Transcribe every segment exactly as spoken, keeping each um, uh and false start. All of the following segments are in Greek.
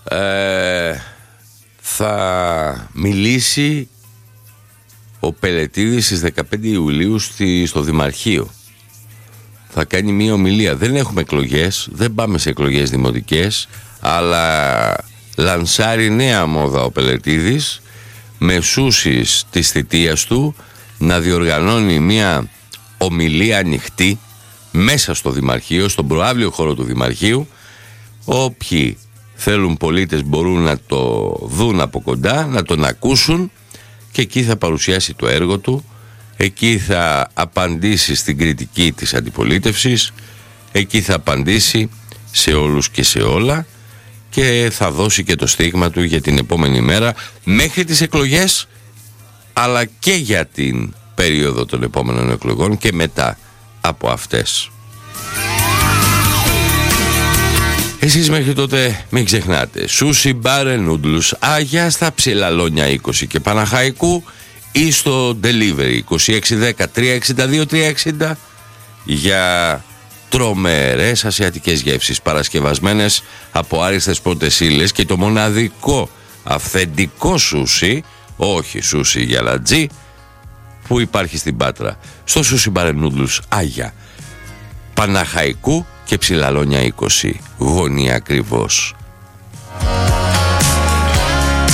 ε, θα μιλήσει ο Πελετίδης στις δεκαπέντε Ιουλίου στη, στο Δημαρχείο. Θα κάνει μία ομιλία. Δεν έχουμε εκλογές, δεν πάμε σε εκλογές δημοτικές, αλλά λανσάρει νέα μόδα ο Πελετίδης με σούσεις της θητείας του να διοργανώνει μία ομιλία ανοιχτή μέσα στο Δημαρχείο, στον προαύλιο χώρο του Δημαρχείου. Όποιοι θέλουν πολίτες μπορούν να το δουν από κοντά, να τον ακούσουν, και εκεί θα παρουσιάσει το έργο του, εκεί θα απαντήσει στην κριτική της αντιπολίτευσης, εκεί θα απαντήσει σε όλους και σε όλα και θα δώσει και το στίγμα του για την επόμενη μέρα μέχρι τις εκλογές, αλλά και για την περίοδο των επόμενων εκλογών και μετά από αυτές. Εσείς μέχρι τότε μην ξεχνάτε, Σούσι Μπάρ Νούντλους Άγια στα Ψηλαλόνια είκοσι και Παναχαϊκού ή στο delivery είκοσι έξι δέκα τριακόσια εξήντα δύο τριακόσια εξήντα για τρομερές ασιατικές γεύσεις παρασκευασμένες από άριστες πρώτες ύλες και το μοναδικό αυθεντικό σούσι, όχι σούσι για λατζί, που υπάρχει στην Πάτρα, στο Σούσι Μπάρ Νούντλους Άγια Παναχαϊκού και Ψηλαλόνια είκοσι, γωνία ακριβώς.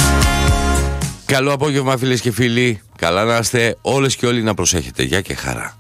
Καλό απόγευμα φίλες και φίλοι, καλά να είστε όλες και όλοι, να προσέχετε, γεια και χαρά.